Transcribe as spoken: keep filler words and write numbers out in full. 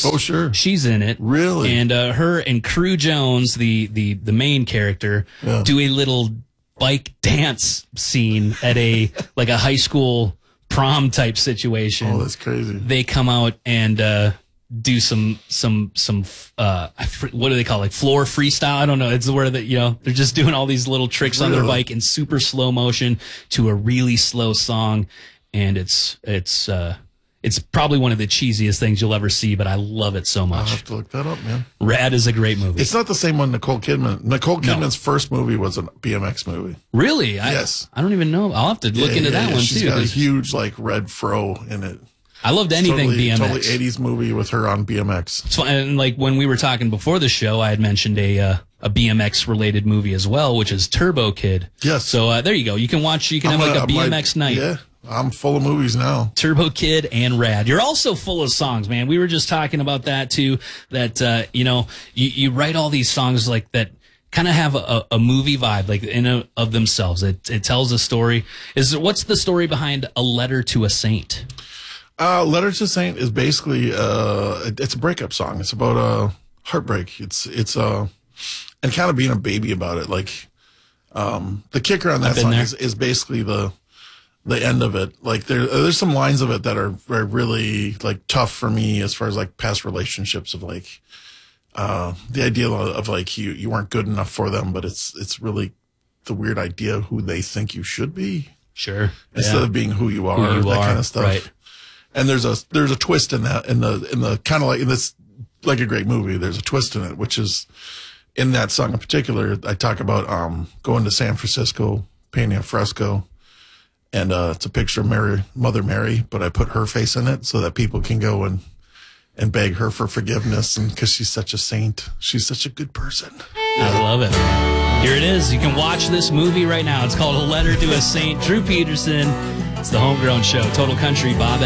Brooks. Oh, sure. She's in it. Really? And uh, her and Crew Jones, the the the main character, Yeah. do a little bike dance scene at a like a high school prom type situation. Oh, that's crazy. They come out and uh, do some some some uh, I fr- what do they call it? Like floor freestyle? I don't know. It's where that you know they're just doing all these little tricks on their Really? bike in super slow motion to a really slow song, and it's it's uh, it's probably one of the cheesiest things you'll ever see, but I love it so I'll much. have to look that up, man. Rad is a great movie. It's not the same one Nicole Kidman. Nicole No. Kidman's first movie was a B M X movie. Really? I, Yes. I don't even know. I'll have to look Yeah, into yeah, that yeah. one She's too. got a 'cause huge like red fro in it. I loved anything totally, B M X. Totally eighties movie with her on B M X. So, and like when we were talking before the show, I had mentioned a uh, a B M X related movie as well, which is Turbo Kid. Yes. So uh, there you go. You can watch. You can I'm have like gonna- a B M I X might- night. Yeah, I'm full of movies now. Turbo Kid and Rad. You're also full of songs, man. We were just talking about that too. That uh, you know, you, you write all these songs like that. Kind of have a, a movie vibe, like in a, of themselves. It it tells a story. Is what's the story behind A Letter to a Saint? Uh, Letter to Saint is basically uh, it- it's a breakup song. It's about uh, heartbreak. It's it's uh, and kind of being a baby about it. Like um, the kicker on that I've been song there. is, is basically the the end of it. Like there there's some lines of it that are, are really like tough for me as far as like past relationships of like uh, the idea of, of like you you weren't good enough for them, but it's it's really the weird idea of who they think you should be Sure. instead Yeah. of being who you are, Who you that are, kind of stuff. right. And there's a there's a twist in that in the in the kind of like in this like a great movie. There's a twist in it, which is in that song in particular. I talk about um going to San Francisco, painting a fresco, and uh, it's a picture of Mary, Mother Mary, but I put her face in it so that people can go and and beg her for forgiveness, and because she's such a saint, she's such a good person. I love it. Here it is. You can watch this movie right now. It's called A Letter to a Saint. Drew Peterson. It's the Homegrown Show. Total Country. Bob